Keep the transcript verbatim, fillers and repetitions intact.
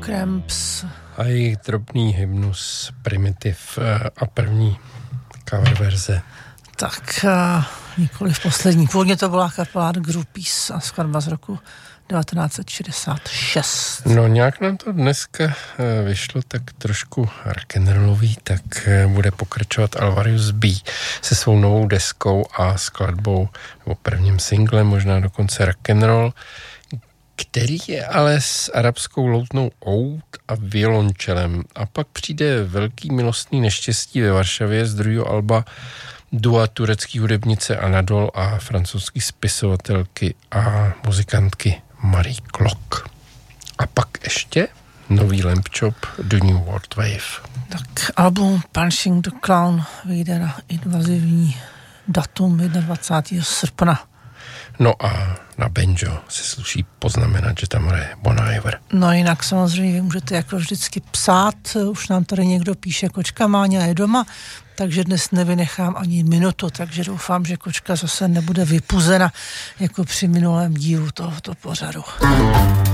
Cramps. A jejich drobný hymnus Primitive a první cover verze. Tak uh, nikoli v poslední. Původně to byla kapela Groupies a skladba z roku devatenáct set šedesát šest. No nějak nám to dneska vyšlo tak trošku rock'n'rollový, tak bude pokračovat Alvarius B se svou novou deskou a skladbou nebo prvním singlem, možná dokonce rock'n'roll, který je ale s arabskou loutnou oud a violončelem. A pak přijde velký milostný neštěstí ve Varšavě z druhého alba dua turecký hudebnice Anadol a francouzský spisovatelky a muzikantky Marie Klock. A pak ještě nový Lamp Chop The New World Wave. Tak album Punching the Clown vyjde na invazivní datum dvacátého prvního srpna. No a na banjo se sluší poznamenat, že tam hraje Bon Iver. No jinak samozřejmě vy můžete jako vždycky psát, už nám tady někdo píše, Kočka Máňa je doma, takže dnes nevynechám ani minutu, takže doufám, že Kočka zase nebude vypuzena jako při minulém dílu tohoto pořadu.